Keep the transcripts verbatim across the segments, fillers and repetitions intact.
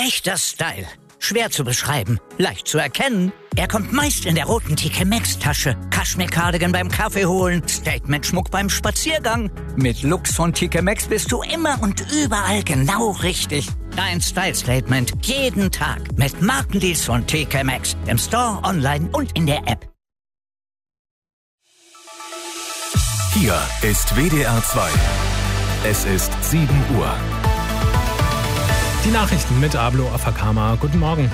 Echter Style. Schwer zu beschreiben, leicht zu erkennen. Er kommt meist in der roten T K Maxx-Tasche, Kaschmir-Cardigan beim Kaffee holen, Statement-Schmuck beim Spaziergang. Mit Looks von T K Maxx bist du immer und überall genau richtig. Dein Style-Statement jeden Tag mit Markendeals von T K Maxx im Store, online und in der App. Hier ist W D R zwei. Es ist sieben Uhr. Die Nachrichten mit Ablo Afakama. Guten Morgen.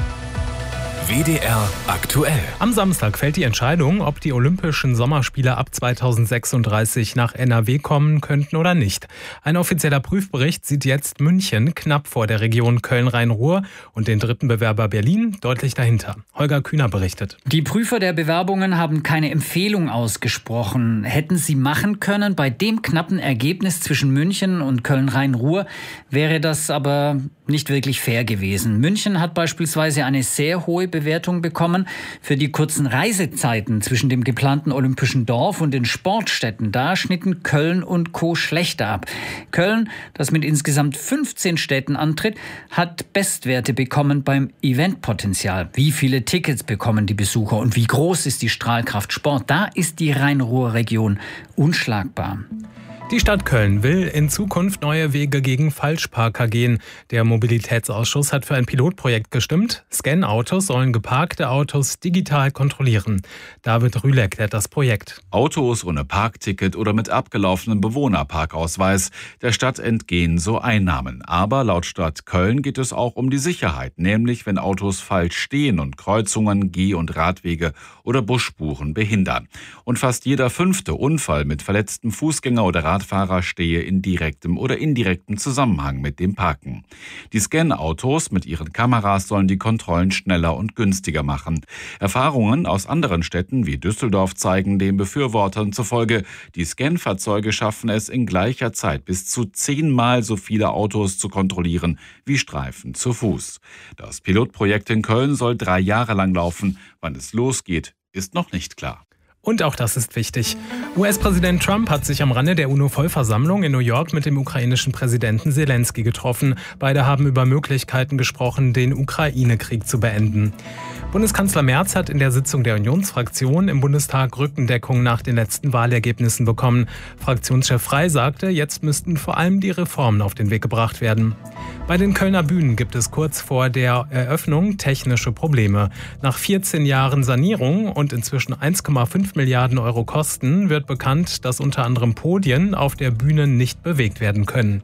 W D R aktuell. Am Samstag fällt die Entscheidung, ob die Olympischen Sommerspiele ab zweitausendsechsunddreißig nach N R W kommen könnten oder nicht. Ein offizieller Prüfbericht sieht jetzt München knapp vor der Region Köln-Rhein-Ruhr und den dritten Bewerber Berlin deutlich dahinter. Holger Kühner berichtet. Die Prüfer der Bewerbungen haben keine Empfehlung ausgesprochen. Hätten sie machen können, bei dem knappen Ergebnis zwischen München und Köln-Rhein-Ruhr wäre das aber nicht wirklich fair gewesen. München hat beispielsweise eine sehr hohe Bewertung bekommen für die kurzen Reisezeiten zwischen dem geplanten Olympischen Dorf und den Sportstätten. Da schnitten Köln und Co. schlechter ab. Köln, das mit insgesamt fünfzehn Städten antritt, hat Bestwerte bekommen beim Eventpotenzial. Wie viele Tickets bekommen die Besucher und wie groß ist die Strahlkraft Sport? Da ist die Rhein-Ruhr-Region unschlagbar. Die Stadt Köln will in Zukunft neue Wege gegen Falschparker gehen. Der Mobilitätsausschuss hat für ein Pilotprojekt gestimmt. Scan-Autos sollen geparkte Autos digital kontrollieren. David Rühleck lehrt das Projekt. Autos ohne Parkticket oder mit abgelaufenem Bewohnerparkausweis. Der Stadt entgehen so Einnahmen. Aber laut Stadt Köln geht es auch um die Sicherheit. Nämlich, wenn Autos falsch stehen und Kreuzungen, Geh- und Radwege oder Busspuren behindern. Und fast jeder fünfte Unfall mit verletztem Fußgänger oder Radfahrer Radfahrer stehe in direktem oder indirektem Zusammenhang mit dem Parken. Die Scan-Autos mit ihren Kameras sollen die Kontrollen schneller und günstiger machen. Erfahrungen aus anderen Städten wie Düsseldorf zeigen den Befürwortern zufolge, die Scan-Fahrzeuge schaffen es in gleicher Zeit bis zu zehnmal so viele Autos zu kontrollieren wie Streifen zu Fuß. Das Pilotprojekt in Köln soll drei Jahre lang laufen. Wann es losgeht, ist noch nicht klar. Und auch das ist wichtig. U S-Präsident Trump hat sich am Rande der UNO-Vollversammlung in New York mit dem ukrainischen Präsidenten Selenskyj getroffen. Beide haben über Möglichkeiten gesprochen, den Ukraine-Krieg zu beenden. Bundeskanzler Merz hat in der Sitzung der Unionsfraktion im Bundestag Rückendeckung nach den letzten Wahlergebnissen bekommen. Fraktionschef Frey sagte, jetzt müssten vor allem die Reformen auf den Weg gebracht werden. Bei den Kölner Bühnen gibt es kurz vor der Eröffnung technische Probleme. Nach vierzehn Jahren Sanierung und inzwischen eins Komma fünf Milliarden Euro Kosten wird bekannt, dass unter anderem Podien auf der Bühne nicht bewegt werden können.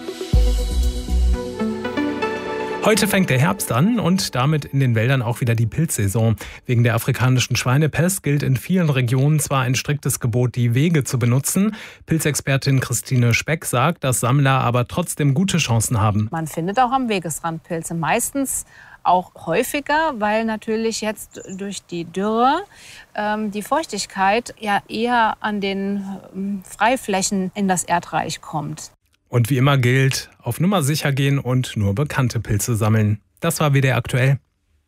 Heute fängt der Herbst an und damit in den Wäldern auch wieder die Pilzsaison. Wegen der afrikanischen Schweinepest gilt in vielen Regionen zwar ein striktes Gebot, die Wege zu benutzen. Pilzexpertin Christine Speck sagt, dass Sammler aber trotzdem gute Chancen haben. Man findet auch am Wegesrand Pilze, meistens auch häufiger, weil natürlich jetzt durch die Dürre ähm, die Feuchtigkeit ja eher an den ähm, Freiflächen in das Erdreich kommt. Und wie immer gilt, auf Nummer sicher gehen und nur bekannte Pilze sammeln. Das war W D R aktuell.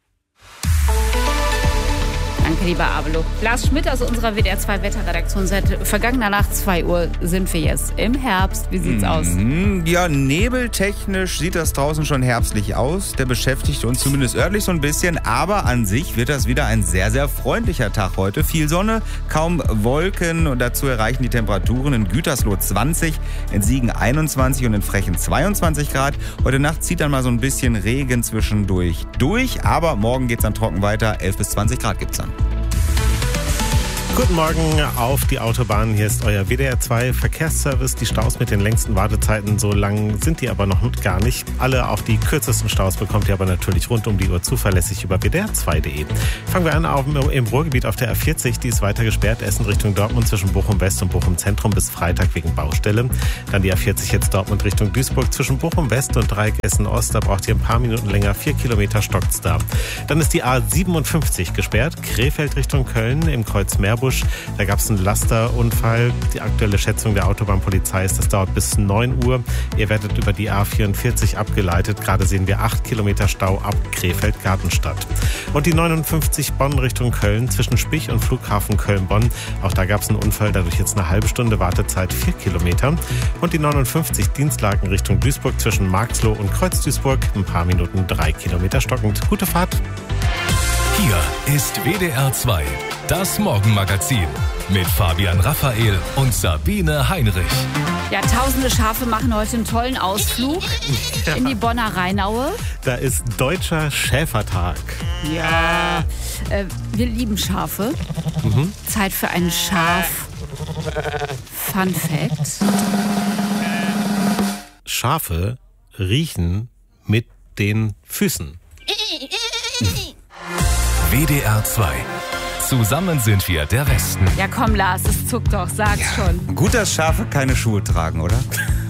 Danke, lieber Abelo. Lars Schmidt aus unserer W D R zwei Wetterredaktion. Seit vergangener Nacht zwei Uhr sind wir jetzt im Herbst. Wie sieht's aus? Ja, nebeltechnisch sieht das draußen schon herbstlich aus. Der beschäftigt uns zumindest örtlich so ein bisschen. Aber an sich wird das wieder ein sehr, sehr freundlicher Tag heute. Viel Sonne, kaum Wolken und dazu erreichen die Temperaturen in Gütersloh zwanzig, in Siegen einundzwanzig und in Frechen zweiundzwanzig Grad. Heute Nacht zieht dann mal so ein bisschen Regen zwischendurch durch. Aber morgen geht's dann trocken weiter. elf bis zwanzig Grad gibt's dann. Guten Morgen auf die Autobahn. Hier ist euer W D R zwei Verkehrsservice. Die Staus mit den längsten Wartezeiten, so lang sind die aber noch gar nicht. Alle, auch die kürzesten Staus bekommt ihr aber natürlich rund um die Uhr zuverlässig über W D R zwei Punkt de. Fangen wir an auf, im Ruhrgebiet auf der R vierzig. Die ist weiter gesperrt. Essen Richtung Dortmund zwischen Bochum West und Bochum Zentrum bis Freitag wegen Baustelle. Dann die R vierzig jetzt Dortmund Richtung Duisburg zwischen Bochum West und Dreieck Essen Ost. Da braucht ihr ein paar Minuten länger. Vier Kilometer stockt's da. Dann ist die A siebenundfünfzig gesperrt. Krefeld Richtung Köln im Kreuz Meerbusch Busch. Da gab es einen Lasterunfall. Die aktuelle Schätzung der Autobahnpolizei ist, das dauert bis neun Uhr. Ihr werdet über die A vierundvierzig abgeleitet. Gerade sehen wir acht Kilometer Stau ab Krefeld-Gartenstadt. Und die neunundfünfzig Bonn Richtung Köln zwischen Spich und Flughafen Köln-Bonn. Auch da gab es einen Unfall, dadurch jetzt eine halbe Stunde Wartezeit, vier Kilometer. Und die neunundfünfzig Dienstlaken Richtung Duisburg zwischen Marxloh und Kreuz-Duisburg. Ein paar Minuten, drei Kilometer stockend. Gute Fahrt. Hier ist W D R zwei, das Morgenmagazin mit Fabian Raphael und Sabine Heinrich. Ja, tausende Schafe machen heute einen tollen Ausflug Ja. in die Bonner Rheinaue. Da ist Deutscher Schäfertag. Ja, äh, wir lieben Schafe. Mhm. Zeit für einen Schaf. Fun Fact. Schafe riechen mit den Füßen. W D R zwei. Zusammen sind wir der Westen. Ja komm Lars, es zuckt doch, sag's schon. Gut, dass Schafe keine Schuhe tragen, oder?